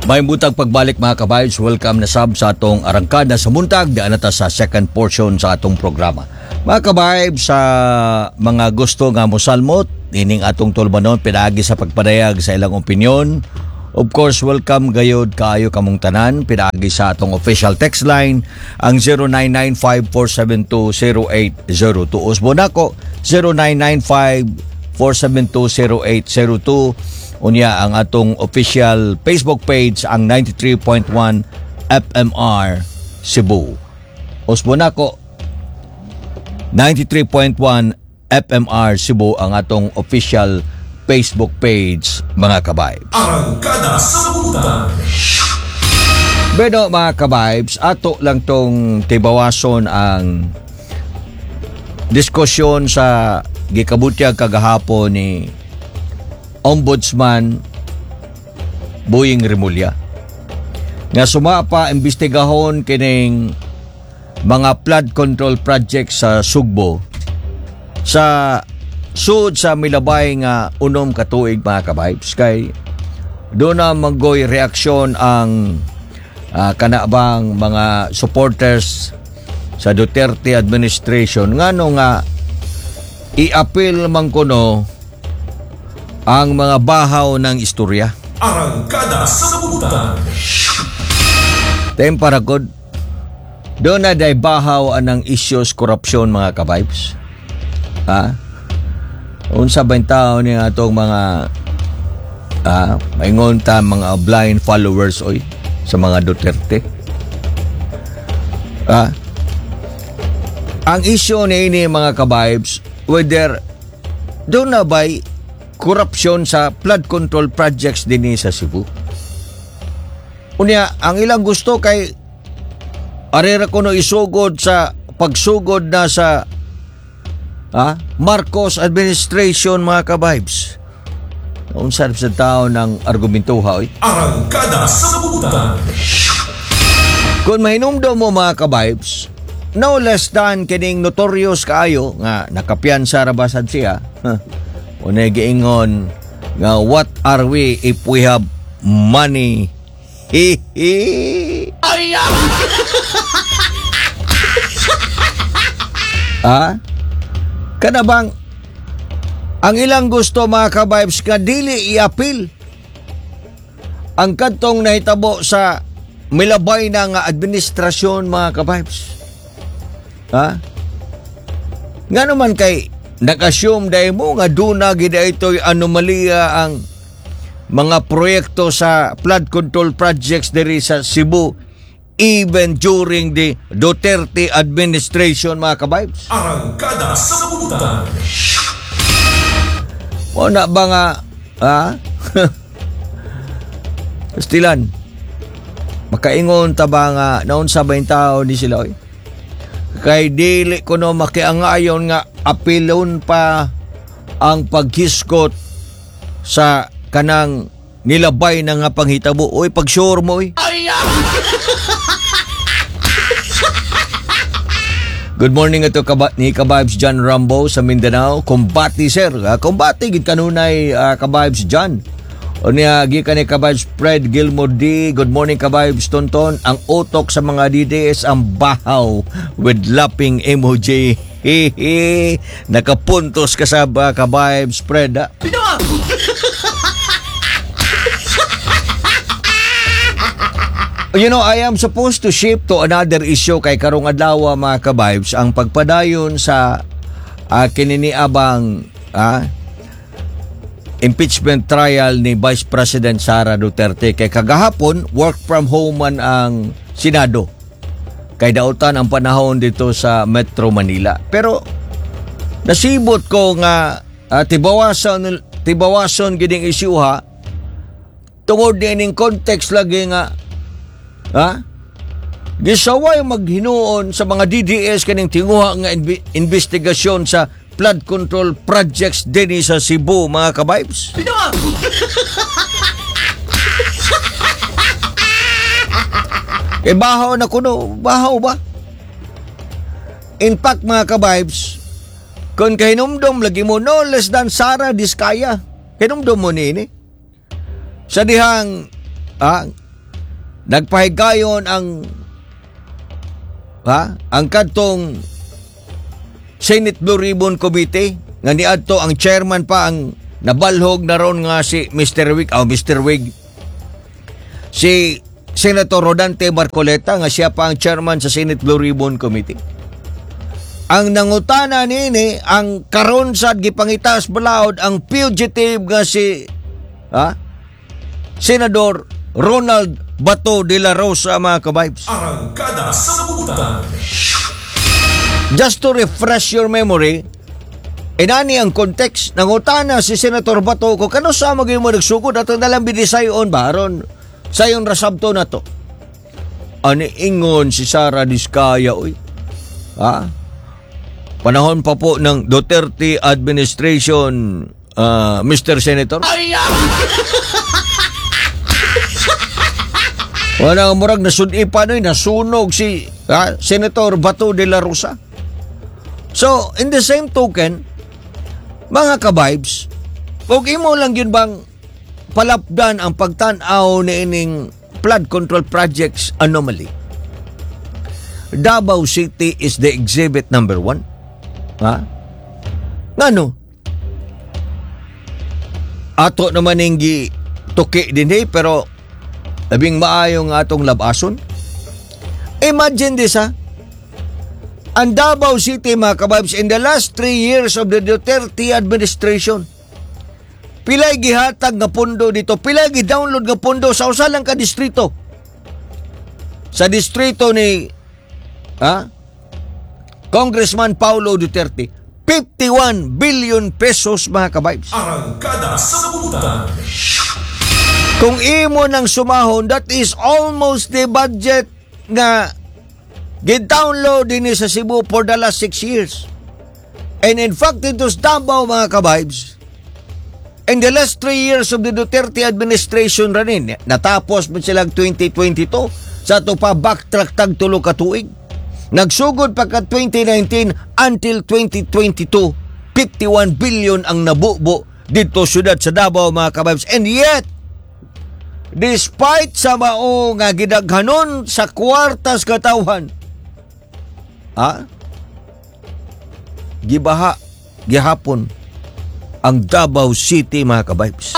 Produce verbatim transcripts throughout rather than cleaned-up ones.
May butag pagbalik mga kabayos, welcome na sab sa atong arangkada sa buntag, di anata sa second portion sa atong programa. Mga kabayos, sa mga gusto nga mosalmot, ining atong tulbanon, pinagi sa pagpadayag sa ilang opinyon. Of course, welcome gayod kaayo kamong tanan, pinagi sa atong official text line, ang zero nine nine five four seven two zero eight zero two. Usbo na ko, zero nine nine five four seven two zero eight zero two. Unya ang atong official Facebook page ang ninety-three point one F M R Cebu. Usbo na ko, ninety-three point one F M R Cebu ang atong official Facebook page mga kabibes. Arangkada sa buntag. Pero mga kabibes, ato lang tong tibawason ang diskusyon sa gikabutyag kagahapon ni Ombudsman Boying Rimulya nga sumapa imbestigahon kining mga flood control project sa Sugbo sa sud sa milabay nga unom ka tuig mga kabibes. Kay doon na maggoy reaksyon ang uh, kanabang mga supporters sa Duterte administration ngano nga i-appeal man kuno ang mga bahaw ng istorya. Arangkada sa buntag. Temparagod, doon na day bahaw anang issues korupsyon mga kabibes. Ha? Unsa ba yung tao ni atong mga ah, maingon ta mga blind followers oy sa mga Duterte. Ha? Ang issue ni ini mga kabibes, whether doon na ba'y korupsyon sa flood control projects din sa Cebu. Unya, ang ilang gusto kay arera ko no isugod sa pagsugod na sa ha, Marcos administration mga kabibes. Unsad sa tao ng argumentuha oy. Arangkada sa buntag. Kung mahinumdo mo mga kabibes, no less than kining notorious kaayo nga nakapiyansa rabasad siya. Huh. Unay giingon nga what are we if we have money? Hihi. Ah? Kana bang ang ilang gusto mga kabibes nga dili i-appeal ang kadtong nahitabo sa milabay na nga administrasyon mga kabibes? Ha? Nga naman kay nag-assume dahil mo nga doon na gina ito'y anomalya ang mga proyekto sa flood control projects diri sa Cebu even during the Duterte administration mga kabibes. Arangkada sa buntag. O na ba nga ha? Pastilan makaingon ta ba nga naon sa ba yung tao ni sila oy? Kay dili ko no makiangayon nga apilon pa ang paghiskot sa kanang nilabay na nga panghitabo. Oy, pag-sure mo, oy. Good morning ito kaba, ni Kabibes John Rambo sa Mindanao. Kumbati, sir. Uh, kumbati, gid kanunay uh, Kabibes John. O niya, gikan ni Kabibes Fred Gilmore D. Good morning, Kabibes Tonton. Ang utok sa mga D D S ang bahaw with laughing emoji. Hehe. Nakapuntos ka sa uh, Kabibes Fred, ha? You know, I am supposed to shift to another issue kay karong adlaw mga kabibes ang pagpadayon sa uh, kininiabang uh, impeachment trial ni Vice President Sara Duterte. Kay kagahapon, work from home man ang Senado. Kay dautan ang panahon dito sa Metro Manila. Pero nasibot ko nga uh, tibawason tibawason gining isyuha tungod dining context lagi nga ha? Gisaway maghinuon sa mga D D S kaning tinguha nga inbi- investigasyon sa flood control projects din sa Cebu mga kabibes. E bahaw na kuno, bahaw ba? In fact mga kabibes, kung kahinumdom lagi mo no less than Sara Diskaya, hinumdom mo nini. Sa dihang ah, nagpahigayon ang ha, ang kadtong Senate Blue Ribbon Committee nga niadto ang chairman pa ang nabalhog na ron nga si Mister Wig o Mister Wig, si Senator Rodante Marcoleta nga siya pa ang chairman sa Senate Blue Ribbon Committee. Ang nangutana nini ang karon sad gipangitas balaod ang fugitive nga si ha, Senador Ronald Bato de la Rosa, mga kabibes. Arangkada sa Sabutan. Just to refresh your memory, inani ang context, nangutana si Senator Bato ko kano sa maging mo nagsugod ato nalang binisayon ba aron sayon rasabto na to. Ani ingon si Sara Diskaya, oy. Ha? Panahon pa po ng Duterte administration, uh, Mister Senator. Wala nga murag nasunipan oy, nasunog si ha, Senator Bato de la Rosa. So, in the same token, mga ka-vibes, kung imo lang yun bang palapdan ang pagtanaw na ining flood control projects anomaly, Davao City is the exhibit number one. Ha? Ngano? Ato naman yung tuki din eh, pero labing maayong atong labason. Imagine this, ha? Ang Davao City, mga kababs, in the last three years of the Duterte administration, pilay gihatag nga pundo dito, pilay gi-download nga pundo sa usalang ka distrito. Sa distrito ni ha, Congressman Paulo Duterte, fifty-one billion pesos, mga kabibes. Arangkada sa Sabutan. Kung imo nang sumahon, that is almost the budget nga gi-download din sa Cebu for the last six years. And in fact, ito sa Davao, mga kabibes, in the last three years of the Duterte administration ranin, natapos mo silang twenty twenty-two, sa ito pa backtrack tag tulo ka tuig. Nagsugod pa ka twenty nineteen until twenty twenty-two, fifty-one billion ang nabubo dito syudad sa Davao, mga kabibes. And yet, despite sa mao nga gidaghanon sa kwartas katawhan, ha? Gibaha, gihapon ang Davao City, mga kabibes.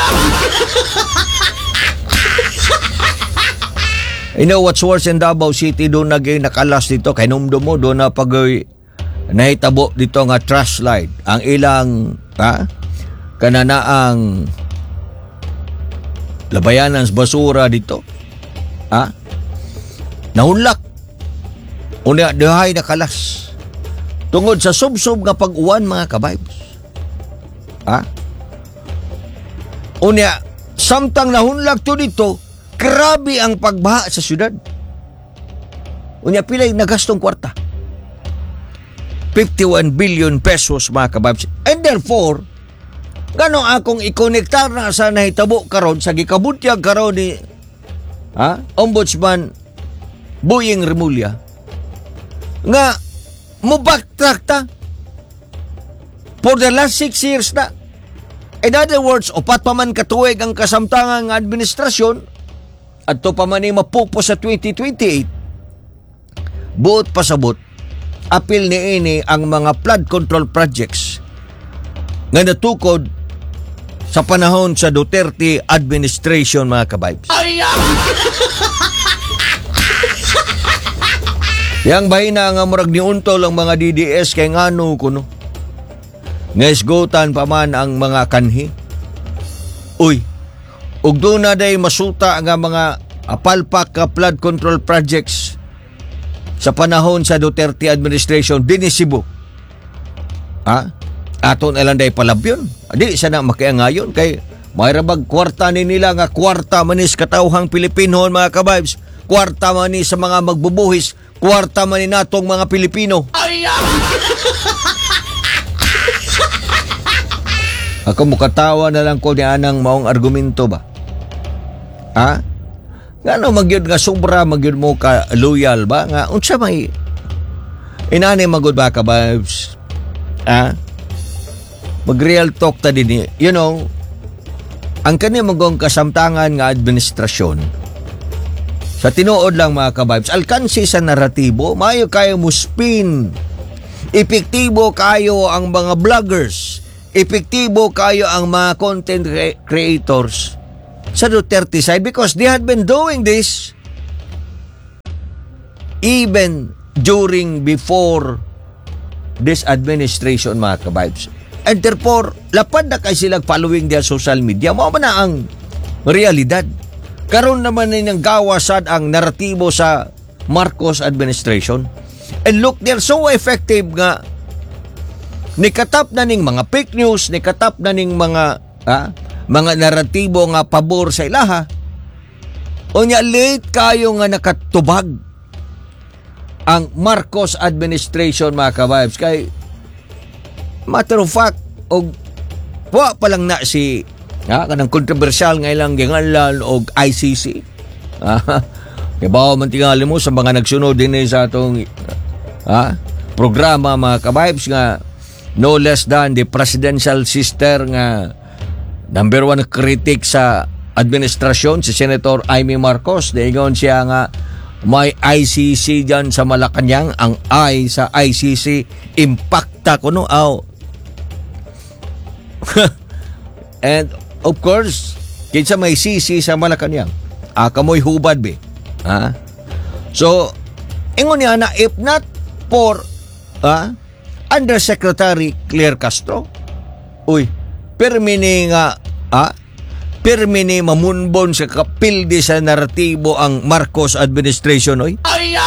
You know what's worse in Davao City? Doon naging nakalas dito, kay numdo mo, doon na pag nahitabo dito nga trash slide. Ang ilang, ha? Kananaang labayanan sa basura dito. Ha? Nahunlak. Unya, dahay nakalas. Tungod sa sub-sub nga pag-uwan, mga kabibes. Ha? Unya, samtang nahunlak to dito, grabe ang pagbaha sa syudad. Unya, pilay nagastong kwarta. fifty-one billion pesos, mga kababs. And therefore, gano akong ikonektar na sa nahitabo karon sa gikabutyag karon ni ha, Ombudsman Boying Remulla nga mubaktrack ta for the last six years na. In other words, upat pa man katuig ang kasamtangang administrasyon at to pa man ay mapupo sa twenty twenty-eight, buot pasabot, apil ni ini ang mga flood control projects nga natukod sa panahon sa Duterte administration, mga kabibes. Yang bahina nga murag ni untol ang mga D D S kay ngano kuno. Ngesgotan pa man ang mga kanhi. Uy, ug doon na day masuta nga mga apalpak ka flood control projects sa panahon sa Duterte administration din Cebu. Ha? Aton na lang day palabyon. Di sana makiangayon kay mayrabag kwarta ni nila nga kwarta manis katawhang Pilipino, mga kabibes. Kwarta man ni sa mga magbubuhis, kwarta man ni natong mga Pilipino. Ako mukatawa na lang ko ni anang maong argumento ba? Ha? Ngano magyud nga sobra magyud mo ka loyal ba? Nga unsa may inani magud ba ka vibes? Ha? Mag-real talk ta din. You know, ang kani magong kasamtangan nga administrasyon Sa tinuod lang mga ka-vibes, alkansi sa naratibo, maayo kayo mo spin. Epektibo kayo ang mga vloggers. Epektibo kayo ang mga content cre- creators sa Duterte side because they had been doing this even during before this administration mga ka-vibes. And therefore, lapad na kayo silang following their social media. Mao man na ang realidad. Karon naman ni nang gawasad ang naratibo sa Marcos administration. And look, they're so effective nga nikatap na ning mga fake news, nikatap na ning mga ha, mga naratibo nga pabor sa ilaha. Unya late kayo nga nakatubag ang Marcos administration mga ka-vibes kay matter of fact og wa pa lang na si ha, kanang kontrobersyal nga ilang gingalan og I C C. Ah, kaya ba man tingali mo sa mga nagsunod din sa atong ha, programa mga ka-vibes nga no less than the presidential sister nga number one critic sa administrasyon si Senator Amy Marcos. Daingon siya nga may I C C dyan sa Malacanang. Ang I sa I C C impacta ko no aw. And of course, kinsa may C C sa Malacanang. Ah, kamoy hubad be. Ha? So, ingon niya na if not for ah, Undersecretary Claire Castro, uy, permini nga ah, permini mamunbon sa kapildi sa naratibo ang Marcos administration, oy.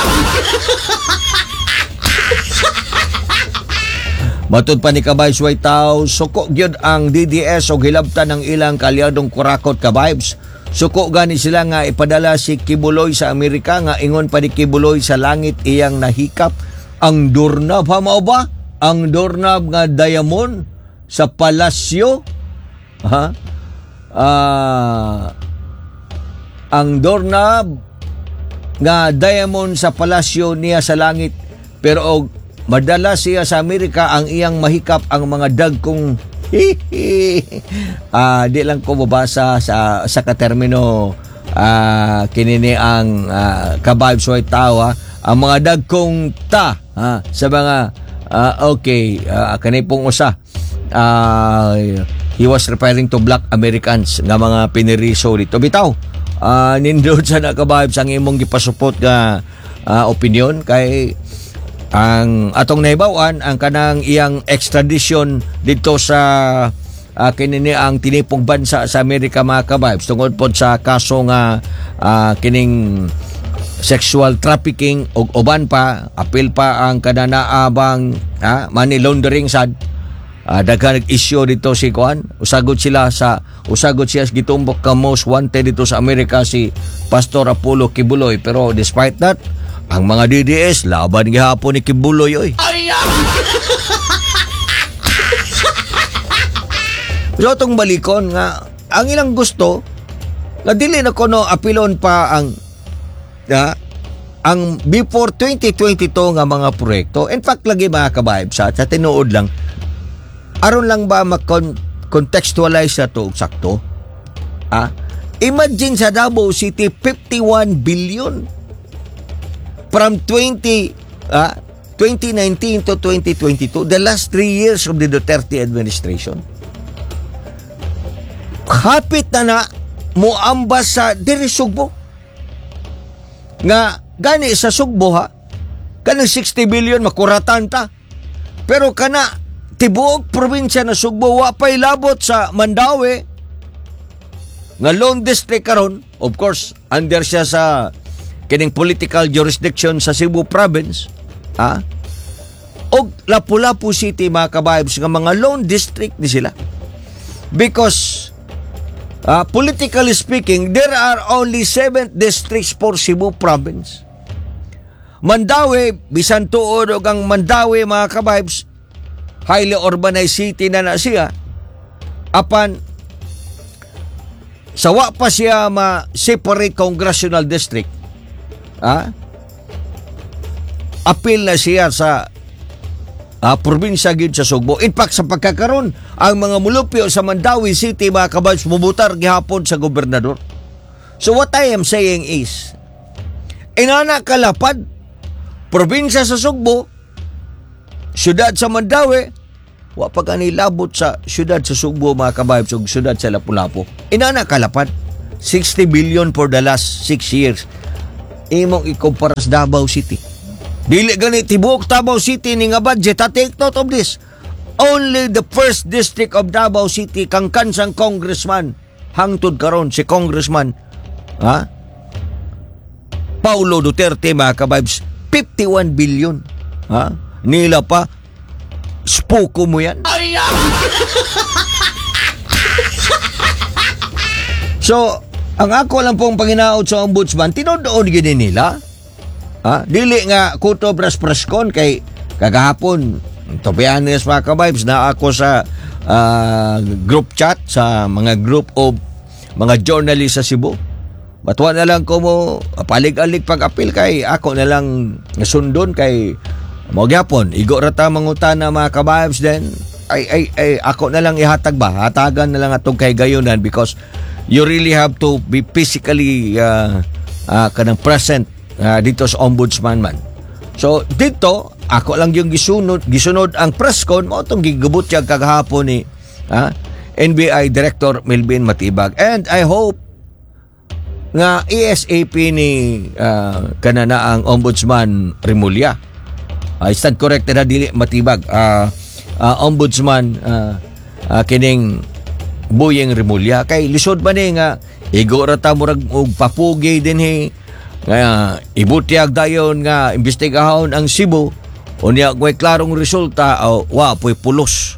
Matod pa ni Kabaybs White House, suko gyud ang D D S o hilabtan ng ilang kalyadong kurakot Kabaybs. Suko gani sila nga ipadala si Kibuloy sa Amerika nga ingon pa ni Kibuloy sa langit iyang nahikap ang doorknob. Ha mao ba? Ang doorknob nga diamond sa palasyo. Ha? Ah, ang doorknob nga diamond sa palasyo niya sa langit pero og madala siya sa Amerika ang iyang mahikap ang mga dagkong ah di lang ko mabasa sa sa katermino ah kinini ang ah, Kabaybs White Tawa ang mga dagkong ta ha, sa mga ah, okay ah, kanay pong usa ah, he was referring to black Americans nga mga piniriso dito bitaw ah, nindot sa na Kabaybs ang imong gipasupot nga ah, opinion kay ang atong nahibawan ang kanang iyang extradition dito sa uh, kinini ang tinipong bansa sa Amerika mga Kabaybs tungod pod sa kaso nga uh, kining sexual trafficking og uban pa apil pa ang kananaabang uh, money laundering sad uh, daghan nag-issue dito si kuan usagod sila sa usagod siya gitumbok ka most wanted dito sa Amerika si Pastor Apollo Kibuloy pero despite that ang mga D D S, laban gihapon ni Kibuloy, oy. So, itong balikon nga, ang ilang gusto, na dili na kono apilon pa ang, ha, ang before twenty twenty-two nga mga proyekto. In fact, lagi mga Kabaybs, sa tinuod lang, aron lang ba mag-contextualize sa to sakto? Ha? Imagine sa Davao City, fifty-one billion. From twenty, uh, twenty nineteen to twenty twenty-two, the last three years of the Duterte administration, hapit na na muambas sa diri Sugbo. Nga, gani sa Sugbo ha, kanang sixty billion makuratan ta. Pero kana, tibuok probinsya na Sugbo, wapay labot sa Mandawi, nga Lone District karon, of course, under siya sa kining political jurisdiction sa Cebu Province, ha? Og Lapu-Lapu City mga Kabaybs nga mga lone district ni sila. Because uh, politically speaking, there are only seven districts for Cebu Province. Mandawi, bisan tuod og ang Mandawi mga Kabaybs, highly urbanized city na na siya. Apan sawa pa siya ma-separate congressional district. Ah, apil na siya sa ah, probinsya gid sa Sugbo. In fact, sa pagkakaroon, ang mga mulupyo sa Mandawi City, mga Kabaybs, mubutar gihapon sa gobernador. So what I am saying is, Inana kalapad, probinsya sa Sugbo, syudad sa Mandawi, wa pa kanilabot sa syudad sa Sugbo mga kababs ug syudad sa Lapu-Lapu. Inana kalapad, sixty billion for the last six years. Imong ikumpara sa Davao City. Dili gani tibuok Davao City ni nga budget. Take note of this. Only the first district of Davao City kang kansang congressman hangtod karon si Congressman ha? Paulo Duterte mga kababs, fifty-one billion. Ha? Nila pa, spoko mo yan. So, ang ako lang pong panginaot sa ombudsman, tinodoon gini nila. Ha? Dili nga kuto pras-praskon kay kagahapon, to be honest mga kababs, na ako sa uh, group chat sa mga group of mga journalist sa Cebu. Batuan na lang ko mo palig-alig pag-apil kay ako na lang nasundon kay mo gyapon igo ra ta mangutana mga kababs then ay, ay ay ako na lang ihatag ba hatagan na lang atong kay gayunan because you really have to be physically uh, uh, kanang present uh, dito sa ombudsman man. So dito ako lang yung gisunod gisunod ang press con mo tong gigubot siya kagahapon ni ha, N B I Director Melvin Matibag, and I hope nga A S A P ni uh, kanana ang Ombudsman Remulla. I uh, stand corrected na dili Matibag. Uh, uh, Ombudsman uh, uh, kining Buyeng Remulla kay lisod ba ni nga igo ra ta murag og papugi din hi nga ibutyag dayon nga imbestigahon ang Cebu unya koy klarong resulta uh, wa poy pulos.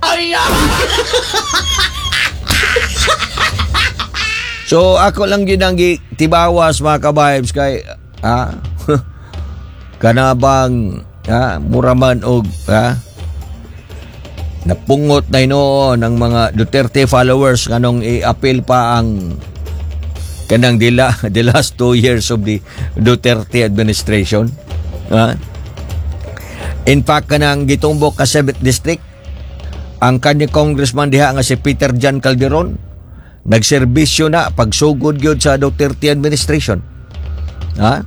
So ako lang ginanggi tibawas mga kabahibs kay ha kanabang ha muraman og ha napungot na ino ng mga Duterte followers kanong i-appeal pa ang kanang dila the last two years of the Duterte administration. Ha? In fact, kanang gitumbok ka seventh District, ang kanya congressman diha nga si Peter Jan Calderon, nagserbisyo na pagsugod gyud sa Duterte administration. Ha?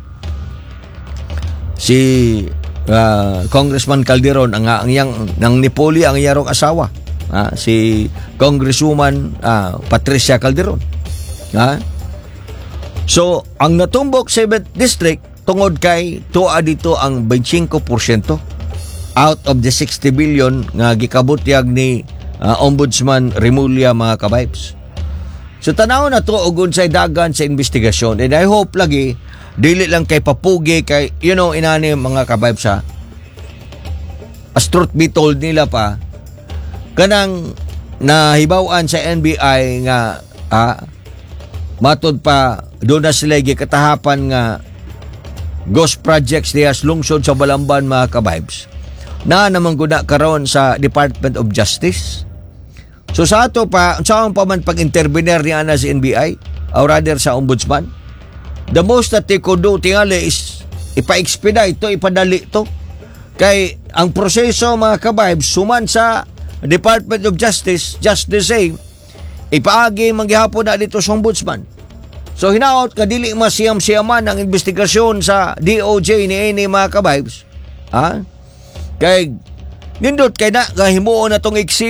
Si uh, Congressman Calderon ang ang yang nang nipoli ang iyang asawa. Ha? Si Congresswoman uh, Patricia Calderon. Ha? So, ang natumbok seventh District tungod kay tuwa dito ang twenty-five percent out of the sixty billion nga gikabutyag ni uh, Ombudsman Remulla mga kabibes. So tanaw na to og unsay dagan sa investigasyon, and I hope lagi dili lang kay papugi kay you know inani mga kabibes sa as truth be told nila pa kanang nahibaw-an sa N B I nga ah, matod pa doon na sila gikatahapan nga ghost projects diya sa lungsod sa Balamban mga kabibes na naman guna karon sa Department of Justice. So sa ato pa, saan pa man pag-intervener niya na si N B I or rather sa ombudsman, the most that they could do tingali is ipa-expedite ito, ipadali ito. Kay ang proseso mga kabibes suman sa Department of Justice just the same, ipaagi manggihapon na dito sa ombudsman. So hinaot ka dili masiyam-siyaman ang investigasyon sa D O J ni ini mga kabibes. Ha? Kay nindot kay na gahimuon na tong eksip